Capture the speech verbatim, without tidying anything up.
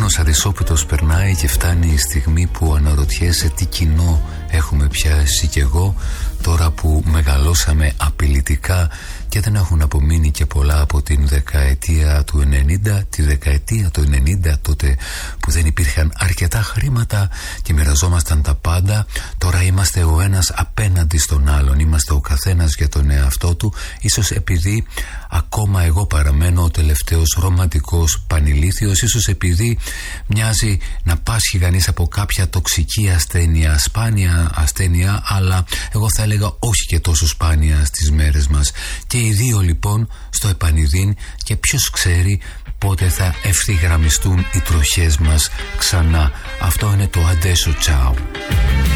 χρόνος αδυσόπιτος περνάει και φτάνει η στιγμή που αναρωτιέσαι τι κοινό έχουμε πια εσύ κι εγώ, τώρα που μεγαλώσαμε απειλητικά και δεν έχουν απομείνει και πολλά από την δεκαετία του ενενήντα, τη δεκαετία του ενενήντα, τότε που δεν υπήρχαν αρκετά χρήματα και μοιραζόμασταν τα πάντα. Τώρα είμαστε ο ένας απέναντι στον άλλον, είμαστε ο καθένας για τον εαυτό του, ίσως επειδή ακόμα εγώ παραμένω ο τελευταίος ρομαντικός πανηλήθιος, ίσως επειδή μοιάζει να πάσχει κανείς από κάποια τοξική ασθένεια, σπάνια ασθένεια, αλλά εγώ θα έλεγα όχι και τόσο σπάνια στις μέρες μας. Και οι δύο λοιπόν στο επανειδήν, και ποιος ξέρει πότε θα ευθυγραμμιστούν οι τροχές μας ξανά. Αυτό είναι το αντέσο τσάου.